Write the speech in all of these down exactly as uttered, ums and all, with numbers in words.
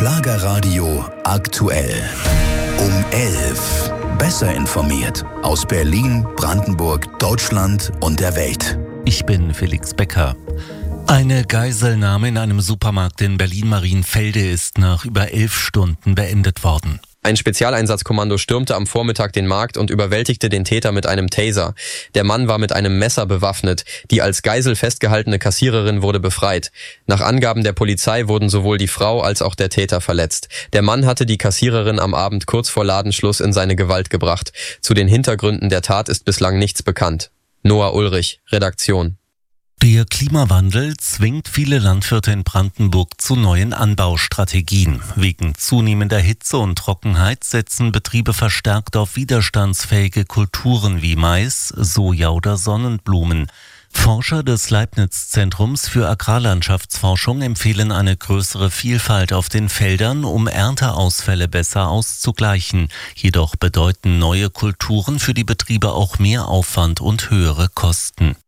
Schlagerradio aktuell. Um elf. Besser informiert aus Berlin, Brandenburg, Deutschland und der Welt. Ich bin Felix Becker. Eine Geiselnahme in einem Supermarkt in Berlin-Marienfelde ist nach über elf Stunden beendet worden. Ein Spezialeinsatzkommando stürmte am Vormittag den Markt und überwältigte den Täter mit einem Taser. Der Mann war mit einem Messer bewaffnet. Die als Geisel festgehaltene Kassiererin wurde befreit. Nach Angaben der Polizei wurden sowohl die Frau als auch der Täter verletzt. Der Mann hatte die Kassiererin am Abend kurz vor Ladenschluss in seine Gewalt gebracht. Zu den Hintergründen der Tat ist bislang nichts bekannt. Noah Ulrich, Redaktion. Der Klimawandel zwingt viele Landwirte in Brandenburg zu neuen Anbaustrategien. Wegen zunehmender Hitze und Trockenheit setzen Betriebe verstärkt auf widerstandsfähige Kulturen wie Mais, Soja oder Sonnenblumen. Forscher des Leibniz-Zentrums für Agrarlandschaftsforschung empfehlen eine größere Vielfalt auf den Feldern, um Ernteausfälle besser auszugleichen. Jedoch bedeuten neue Kulturen für die Betriebe auch mehr Aufwand und höhere Kosten.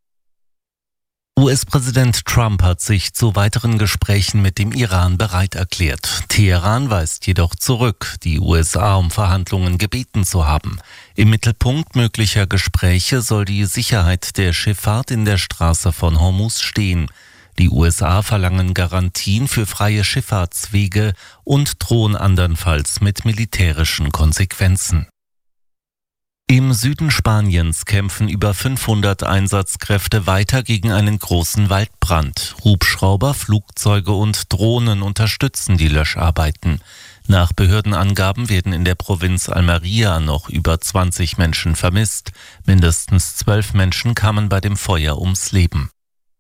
U S-Präsident Trump hat sich zu weiteren Gesprächen mit dem Iran bereit erklärt. Teheran weist jedoch zurück, die U S A um Verhandlungen gebeten zu haben. Im Mittelpunkt möglicher Gespräche soll die Sicherheit der Schifffahrt in der Straße von Hormuz stehen. Die U S A verlangen Garantien für freie Schifffahrtswege und drohen andernfalls mit militärischen Konsequenzen. Im Süden Spaniens kämpfen über fünfhundert Einsatzkräfte weiter gegen einen großen Waldbrand. Hubschrauber, Flugzeuge und Drohnen unterstützen die Löscharbeiten. Nach Behördenangaben werden in der Provinz Almería noch über zwanzig Menschen vermisst. Mindestens zwölf Menschen kamen bei dem Feuer ums Leben.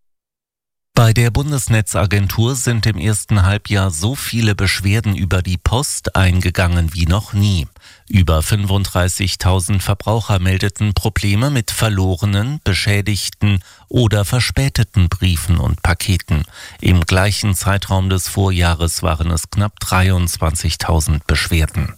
Bei der Bundesnetzagentur sind im ersten Halbjahr so viele Beschwerden über die Post eingegangen wie noch nie. Über fünfunddreißigtausend Verbraucher meldeten Probleme mit verlorenen, beschädigten oder verspäteten Briefen und Paketen. Im gleichen Zeitraum des Vorjahres waren es knapp dreiundzwanzigtausend Beschwerden.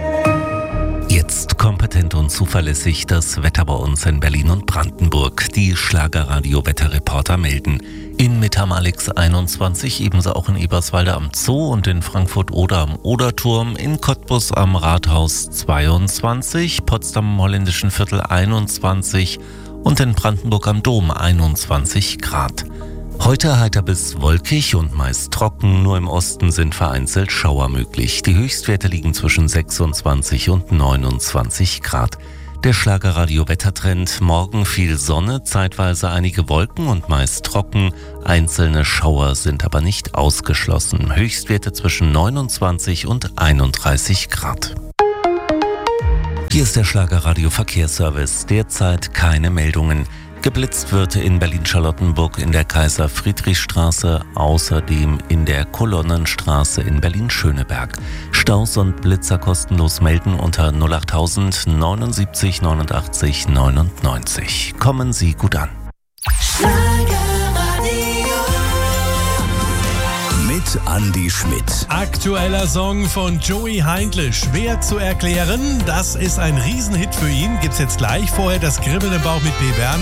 Jetzt kompetent und zuverlässig das Wetter bei uns in Berlin und Brandenburg. Die Schlagerradio-Wetterreporter melden. In Mittermalix einundzwanzig, ebenso auch in Eberswalde am Zoo und in Frankfurt-Oder am Oderturm, in Cottbus am Rathaus zweiundzwanzig, Potsdam im Holländischen Viertel einundzwanzig und in Brandenburg am Dom einundzwanzig Grad. Heute heiter bis wolkig und meist trocken, nur im Osten sind vereinzelt Schauer möglich. Die Höchstwerte liegen zwischen sechsundzwanzig und neunundzwanzig Grad. Der Schlagerradio-Wettertrend: morgen viel Sonne, zeitweise einige Wolken und meist trocken. Einzelne Schauer sind aber nicht ausgeschlossen. Höchstwerte zwischen neunundzwanzig und einunddreißig Grad. Hier ist der Schlagerradio-Verkehrsservice. Derzeit keine Meldungen. Geblitzt wird in Berlin-Charlottenburg in der Kaiser-Friedrich-Straße, außerdem in der Kolonnenstraße in Berlin-Schöneberg. Staus und Blitzer kostenlos melden unter null achttausend neunundsiebzig neunundachtzig neunundneunzig. Kommen Sie gut an. Mit Andi Schmidt. Aktueller Song von Joey Heindle. Schwer zu erklären. Das ist ein Riesenhit für ihn. Gibt's jetzt gleich. Vorher das Kribbeln im Bauch mit Bewerner.